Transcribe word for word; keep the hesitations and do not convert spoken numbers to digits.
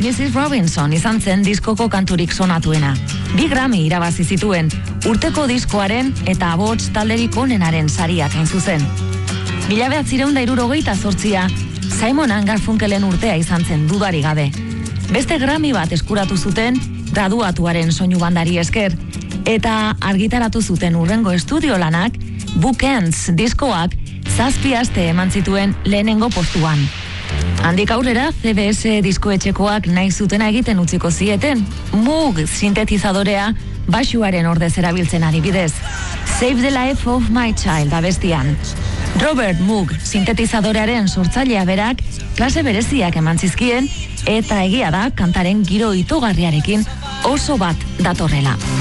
missus Robinson izan zen diskoko kanturik sonatuena. Bi Grammy irabazi zituen, urteko diskoaren eta abots talderik onenaren sariak hain zuzen. Mila bederatziehun eta hirurogeita zortzia, Simon and Garfunkelen urtea izan zen dudari gabe. Beste Grammy bat eskuratu zuten graduatuaren soinu bandari esker, eta argitaratu zuten urrengo estudio lanak, Bookends diskoak zazpi aste eman zituen lehenengo postuan. Handik aurrera, C B S diskoetxekoak nahi zutena egiten utziko zieten, Moog sintetizadorea baxuaren ordez erabiltzen adibidez. Save the Life of My Child abestian. Robert Moog sintetizadorearen sortzailea berak klase bereziak eman zizkien, eta egia da kantaren giro itogarriarekin oso bat datorrela.